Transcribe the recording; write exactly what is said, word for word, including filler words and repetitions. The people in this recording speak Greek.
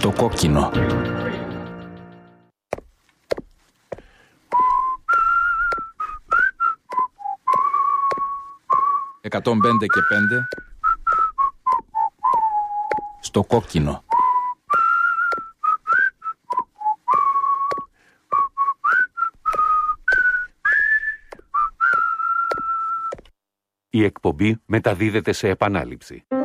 Στο κόκκινο. εκατόν πέντε και πέντε. Στο κόκκινο. Η εκπομπή μεταδίδεται σε επανάληψη.